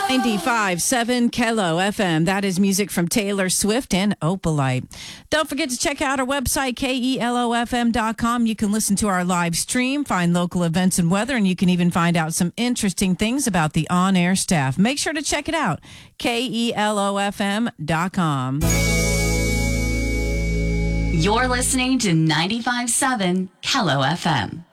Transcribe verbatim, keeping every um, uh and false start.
ninety-five point seven Kelo F M. That is music from Taylor Swift and Opalite. Don't forget to check out our website, K E L O F M dot com. You can listen to our live stream, find local events and weather, and you can even find out some interesting things about the on-air staff. Make sure to check it out, K E L O F M dot com. You're listening to ninety-five point seven Kelo F M.